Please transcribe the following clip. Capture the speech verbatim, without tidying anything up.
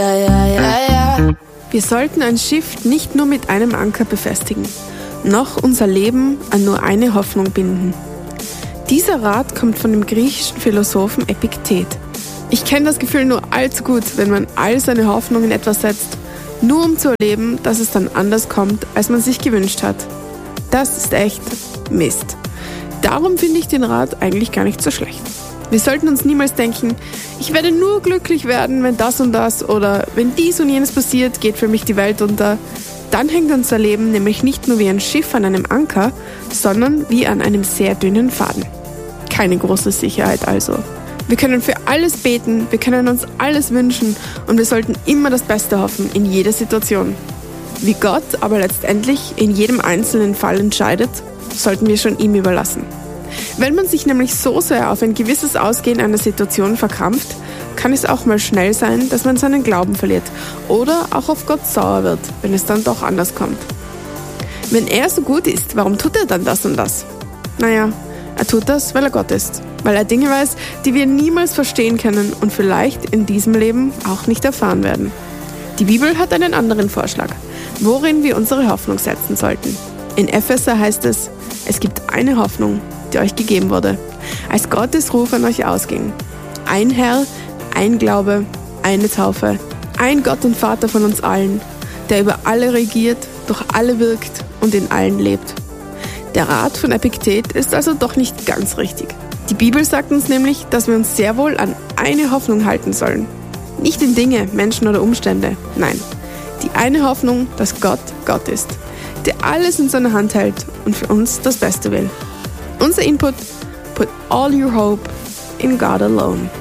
Ja, ja, ja, ja. Wir sollten ein Schiff nicht nur mit einem Anker befestigen, noch unser Leben an nur eine Hoffnung binden. Dieser Rat kommt von dem griechischen Philosophen Epiktet. Ich kenne das Gefühl nur allzu gut, wenn man all seine Hoffnung in etwas setzt, nur um zu erleben, dass es dann anders kommt, als man sich gewünscht hat. Das ist echt Mist. Darum finde ich den Rat eigentlich gar nicht so schlecht. Wir sollten uns niemals denken, ich werde nur glücklich werden, wenn das und das oder wenn dies und jenes passiert, geht für mich die Welt unter. Dann hängt unser Leben nämlich nicht nur wie ein Schiff an einem Anker, sondern wie an einem sehr dünnen Faden. Keine große Sicherheit also. Wir können für alles beten, wir können uns alles wünschen und wir sollten immer das Beste hoffen in jeder Situation. Wie Gott aber letztendlich in jedem einzelnen Fall entscheidet, sollten wir schon ihm überlassen. Wenn man sich nämlich so sehr auf ein gewisses Ausgehen einer Situation verkrampft, kann es auch mal schnell sein, dass man seinen Glauben verliert oder auch auf Gott sauer wird, wenn es dann doch anders kommt. Wenn er so gut ist, warum tut er dann das und das? Naja, er tut das, weil er Gott ist, weil er Dinge weiß, die wir niemals verstehen können und vielleicht in diesem Leben auch nicht erfahren werden. Die Bibel hat einen anderen Vorschlag, worin wir unsere Hoffnung setzen sollten. In Epheser heißt es, es gibt eine Hoffnung, die euch gegeben wurde, als Gottes Ruf an euch ausging. Ein Herr, ein Glaube, eine Taufe, ein Gott und Vater von uns allen, der über alle regiert, durch alle wirkt und in allen lebt. Der Rat von Epiktet ist also doch nicht ganz richtig. Die Bibel sagt uns nämlich, dass wir uns sehr wohl an eine Hoffnung halten sollen. Nicht in Dinge, Menschen oder Umstände, nein. Die eine Hoffnung, dass Gott Gott ist, der alles in seiner Hand hält und für uns das Beste will. Unser Input: Put all your hope in God alone.